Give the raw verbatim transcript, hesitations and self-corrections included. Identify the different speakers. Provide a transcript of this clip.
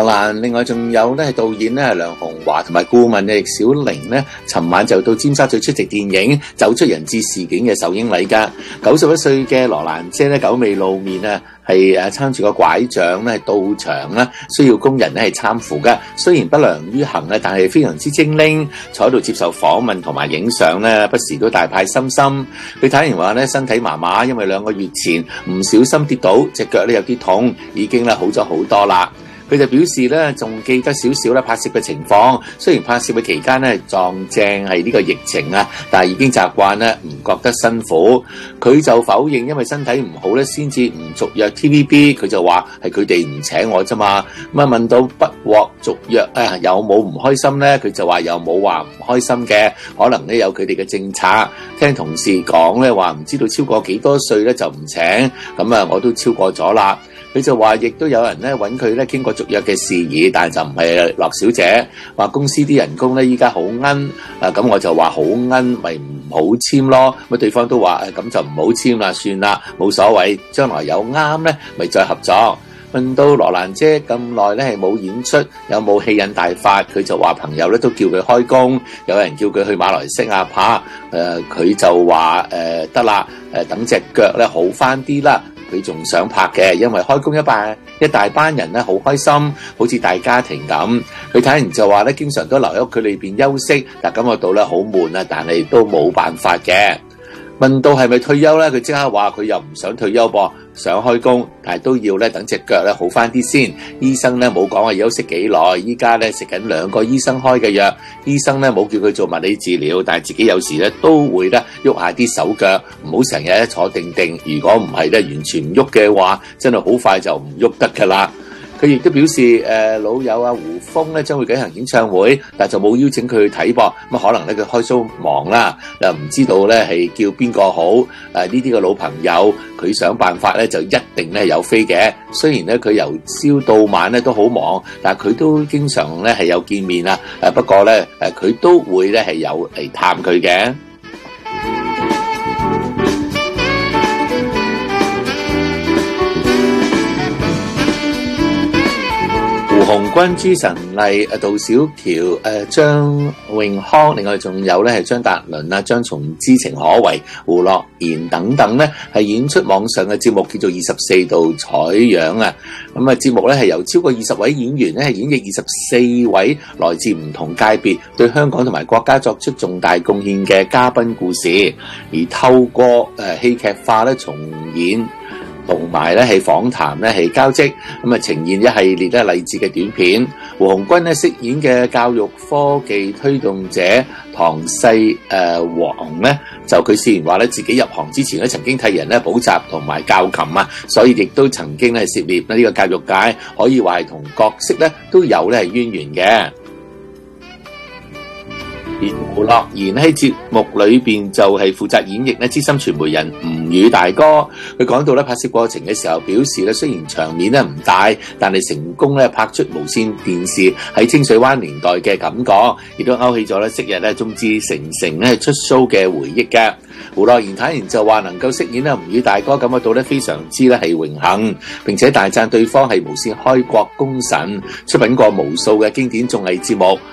Speaker 1: 蘭，另外仲有咧係導演咧係梁鴻華同埋顧問嘅易小玲咧，尋晚就到尖沙咀出席電影《走出人質事件》嘅首映禮㗎。九十一歲嘅羅蘭姐咧久未露面啊，係誒撐住個拐杖咧到場啦，需要工人咧係攙扶㗎。雖然不良於行咧，但係非常之精靈，坐喺度接受訪問同埋影相咧，不時都大派心心。佢睇完話咧身體麻麻，因為兩個月前唔小心跌倒，隻腳咧有啲痛，已經咧好咗好多啦。佢就表示咧，仲記得少少咧拍攝嘅情況。雖然拍攝嘅期間咧撞正係呢個疫情啊，但係已經習慣咧，唔覺得辛苦。佢就否認因為身體唔好咧，先至唔續約 T V B。佢就話係佢哋唔請我啫嘛。咁啊問到不獲續約啊，有冇唔開心咧？佢就話又冇話唔開心嘅，可能咧有佢哋嘅政策。聽同事講咧話，唔知道超過幾多歲咧就唔請。咁啊，我都超過咗啦。佢就話，亦都有人咧揾佢咧傾過續約嘅事宜，但係就唔係樂小姐，話公司啲人工咧依家好奀，啊咁我就話好奀，咪唔好簽咯。咁對方都話誒咁就唔好簽啦，算啦，冇所謂，將來有啱咧，咪再合作。問到羅蘭姐咁耐咧係冇演出，有冇戲癮大發？佢就話朋友咧都叫佢開工，有人叫佢去馬來西亞拍，誒、呃、佢就話誒得啦，誒、呃、等隻腳咧好返啲啦。佢仲想拍嘅，因為開工一班一大班人咧好開心，好似大家庭咁。佢睇完就話咧，經常都留喺屋企裏邊休息，但感覺到咧好悶啊，但係都冇辦法嘅。問到係咪退休咧，佢即刻話佢又唔想退休噃，想開工，但係都要咧等隻腳咧好翻啲先。醫生咧冇講話休息幾耐，依家咧食緊兩個醫生開嘅藥。醫生咧冇叫佢做物理治療，但係自己有時咧都會咧喐下啲手腳，唔好成日咧坐定定。如果唔係咧完全唔喐嘅話，真係好快就唔喐得噶啦。佢亦都表示，誒、呃、老友啊胡楓咧將會舉行演唱會，但就冇邀請佢去睇噃。咁可能咧佢開 show 忙啦，又唔知道咧係叫邊個好。誒呢啲嘅老朋友，佢想辦法咧就一定咧有飛嘅。雖然咧佢由朝到晚咧都好忙，但係佢都經常咧係有見面啊。誒不過咧誒佢都會咧係有嚟探佢嘅。胡鴻鈞、朱晨麗、誒杜小喬、誒張永康，另外仲有咧係張達倫啊、張松之、情可為、胡樂妍等等咧，係演出網上嘅節目叫做《二十四度採樣》啊。咁啊，節目咧係由超過二十位演員咧係演繹二十四位來自唔同界別對香港同埋國家作出重大貢獻嘅嘉賓故事，而透過誒戲劇化咧重演。同埋咧係訪談咧係交織，咁啊呈現一系列咧勵志嘅短片。胡鴻鈞咧飾演嘅教育科技推動者唐世誒王咧，就佢自然話咧自己入行之前咧曾經替人咧補習同埋教琴啊，所以亦都曾經咧涉獵呢個教育界，可以話係同角色咧都有咧係淵源嘅。而胡樂妍喺節目裏邊就係負責演繹咧資深傳媒人吳宇大哥。佢講到咧拍攝過程嘅時候，表示咧雖然場面咧唔大，但係成功咧拍出無線電視喺清水灣年代嘅感覺，亦都勾起咗咧昔日咧眾志成城咧出 show 嘅回憶嘅。胡樂妍坦言就話能夠飾演咧吳宇大哥，感覺到咧非常之咧係榮幸，並且大讚對方係無線開國功臣，出品過無數嘅經典綜藝節目。